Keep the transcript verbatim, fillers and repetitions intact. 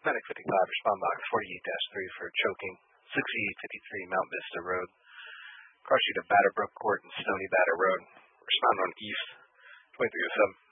Medic fifty-five, respond box forty-eight dash three for choking. sixty-eight fifty-three Mount Vista Road. Car street of Batterbrook Court and Stony Batter Road. Respond on East twenty-three oh seven.